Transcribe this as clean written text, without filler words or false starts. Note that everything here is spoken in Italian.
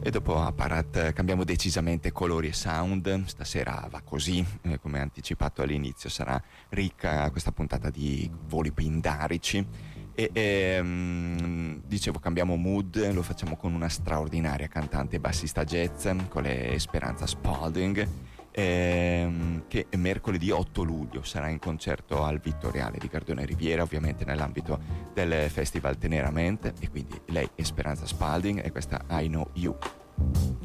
E dopo Apparat cambiamo decisamente colori e sound. Stasera va così, come anticipato all'inizio, sarà ricca questa puntata di voli pindarici. Dicevo, cambiamo mood, lo facciamo con una straordinaria cantante e bassista jazz, con le Esperanza Spalding, che mercoledì 8 luglio sarà in concerto al Vittoriale di Gardone Riviera, ovviamente nell'ambito del Festival Teneramente. E quindi lei, Esperanza Spalding, e questa I Know You.